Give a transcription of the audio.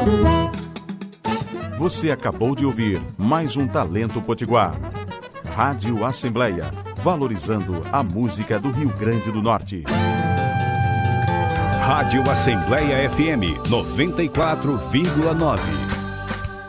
Você acabou de ouvir mais um Talento Potiguar. Rádio Assembleia, valorizando a música do Rio Grande do Norte. Rádio Assembleia FM 94,9.